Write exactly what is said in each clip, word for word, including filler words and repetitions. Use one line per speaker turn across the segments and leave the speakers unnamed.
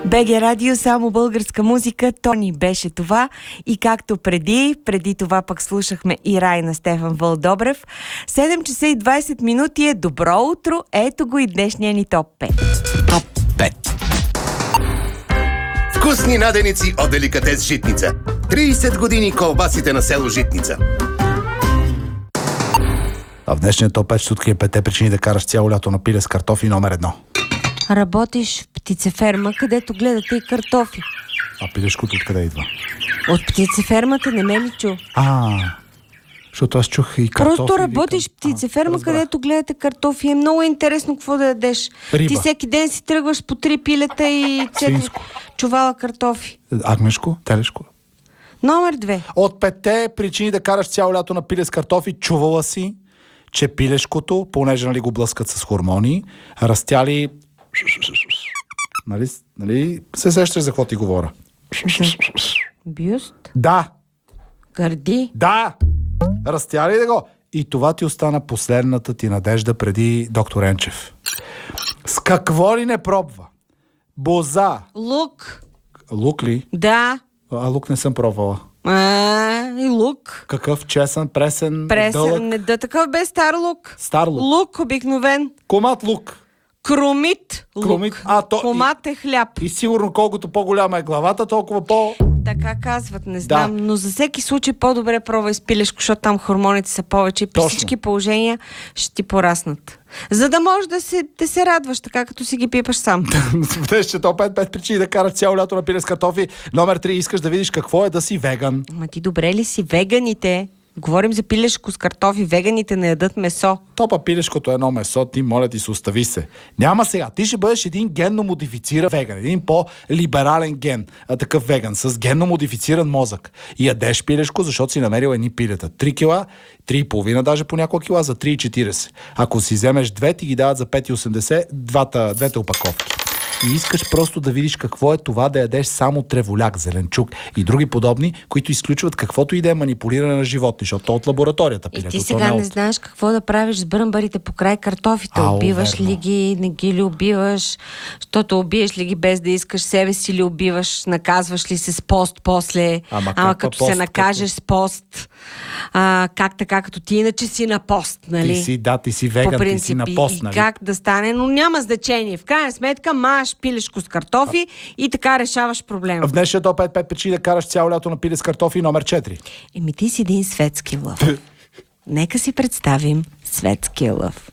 БГ Радио, само българска музика. Тони беше това. И както преди, преди това пък слушахме и Рай на Стефан Вълдобрев. седем часа и двайсет минути е добро утро. Ето го и днешния ни топ пет.
Топ пет. Вкусни наденици от Деликатес Житница. трийсет години колбасите на село Житница.
А в днешния топ пет ще открие петте причини да караш цяло лято на пиле с картофи номер едно.
Работиш в птицеферма, където гледате и картофи.
А пилешкото откъде идва?
От птицефермата не ме ли чу?
А, защото аз чух и картофи.
Просто работиш в птицеферма,
а,
където гледате картофи. Е много интересно какво да ядеш.
Риба.
Ти всеки ден си тръгваш по три пилета и четири чувала картофи.
Агнешко, телешко.
Номер две.
От петте причини да караш цяло лято на пиле с картофи, чувала си, че пилешкото, понеже нали го блъскат с хормони, растяли... Нали, нали се сещаш за какво ти говоря?
Бюст?
Да!
Гърди?
Да! Растяли да го! И това ти остана последната ти надежда преди доктор Енчев. С какво ли не пробва? Боза.
Лук?
Лук ли?
Да.
А лук не съм пробвала.
А, и лук.
Какъв? Чесън, пресен,
Пресен,
дълъг?
не да такъв бе стар лук.
Стар лук.
Лук обикновен.
Комат лук.
Кромит лук.
Кромит. А, то...
Комат е хляб.
И сигурно колкото по-голяма е главата, толкова по...
Така казват, не знам,
Да.
но за всеки случай по-добре пробвай с пилешко, защото там хормоните са повече и при
Точно.
всички положения ще ти пораснат. За да можеш да се, да се радваш, така като си ги пипаш сам.
В днешния топ пет, пет причини да караш цяло лято на пиле с картофи. Номер три, искаш да видиш какво е да си веган.
Ма ти добре ли си? Веганите, говорим за пилешко с картофи, веганите не ядат месо.
Топа пилешкото едно месо, ти моля ти се, остави се. Няма сега, ти ще бъдеш един генно модифициран веган, един по-либерален ген, а, такъв веган, с генно модифициран мозък. И ядеш пилешко, защото си намерил едни пилета. три кила, три и половина даже по няколко кила, за три и четирийсет. Ако си вземеш две, ти ги дават за пет и осемдесет, двата, двете опаковки. И искаш просто да видиш какво е това да ядеш само треволяк, зеленчук и други подобни, които изключват каквото и да е манипулиране на животни, защото то от лабораторията пилето.
И ти
то
сега
не,
не
от...
знаеш какво да правиш с бръмбарите покрай картофите.
Ау,
убиваш
верно.
ли ги, не ги ли убиваш, защото убиеш ли ги без да искаш, себе си ли убиваш, наказваш ли се с пост после,
Ама
ама
как
като
пост,
се накажеш с пост, а, как така, като ти иначе си на пост, нали?
Ти си, да, ти си веган,
По
ти
принцип,
си на
и-
пост,
и
нали?
как да стане, но няма значение. В крайна сметка маш пилешко с картофи и така решаваш проблема.
В днешния топ пет, пет причини да караш цяло лято на пиле с картофи, номер четири.
Еми ти си един светски лъв. Нека си представим светския лъв.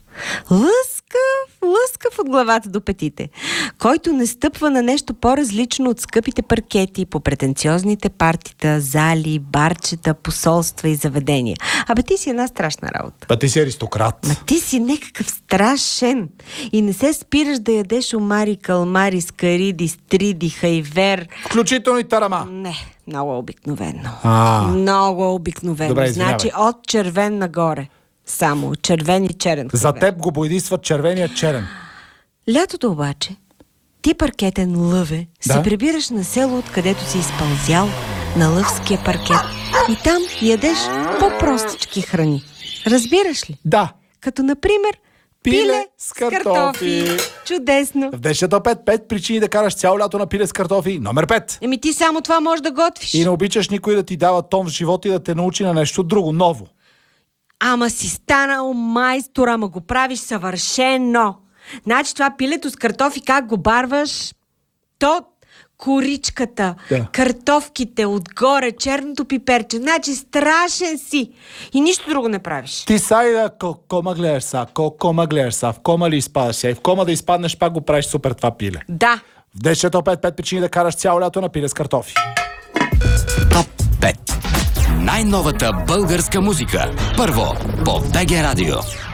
Лъскав, лъскав от главата до петите, който не стъпва на нещо по-различно от скъпите паркети по претенциозните партита, зали, барчета, посолства и заведения. Абе ти си една страшна работа.
А ти си аристократ.
Ма ти си някакъв страшен и не се спираш да ядеш омари, калмари, скариди, стриди, хайвер.
Включително и тарама.
Не, много обикновено.
А.
Много обикновено.
Добре, извинявай.
Значи от червен нагоре. Само червен и черен.
За
хавер.
теб го бойдисват червения черен.
Лятото обаче, ти паркетен лъве,
Да?
се прибираш на село, откъдето си изпълзял на лъвския паркет. И там ядеш по-простички храни. Разбираш ли?
Да.
Като, например,
Пиле
пиле
с
с
картофи.
картофи. Чудесно.
В днешния топ пет, пет причини да караш цяло лято на пиле с картофи, номер пет.
Еми ти само това можеш да готвиш.
И не обичаш никой да ти дава тон в живота и да те научи на нещо друго, ново.
Ама си станал майстор, ама го правиш съвършено. Значи това пилето с картофи, как го барваш? То коричката,
Да.
картофките отгоре, черното пиперче. Значи страшен си. И нищо друго не правиш.
Ти сай да ко- кома гледаш са, ко- кома гледаш са, в кома ли изпадаш сега? И в кома да изпаднеш, пак го правиш супер това пиле.
Да.
В днешния топ пет, пет причини да караш цяло лято на пиле с картофи.
Топ пет. Най-новата българска музика. Първо по БГ Радио.